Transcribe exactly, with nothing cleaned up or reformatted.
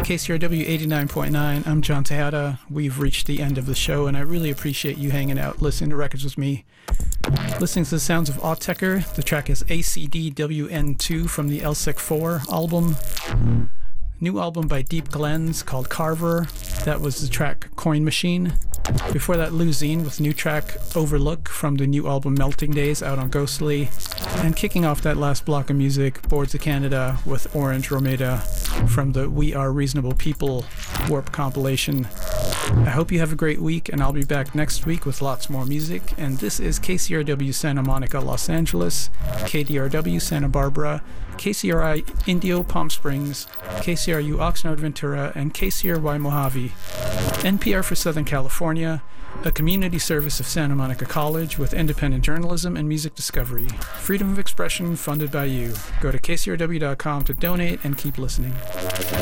K C R W eighty-nine point nine. I'm John Tejada. We've reached the end of the show, and I really appreciate you hanging out, listening to records with me. Listening to the sounds of Autechre. The track is A C D W N two from the L S E C four album. New album by Deep Glens called Carver. That was the track Coin Machine. Before that, Luzine with new track Overlook from the new album Melting Days out on Ghostly. And kicking off that last block of music, Boards of Canada with Orange Romeda from the We Are Reasonable People Warp compilation. I hope you have a great week, and I'll be back next week with lots more music. And this is K C R W Santa Monica, Los Angeles, K D R W Santa Barbara, K C R I Indio Palm Springs, K C R U Oxnard Ventura, and K C R Y Mojave. N P R for Southern California, a community service of Santa Monica College with independent journalism and music discovery. Freedom of expression funded by you. Go to K C R W dot com to donate and keep listening.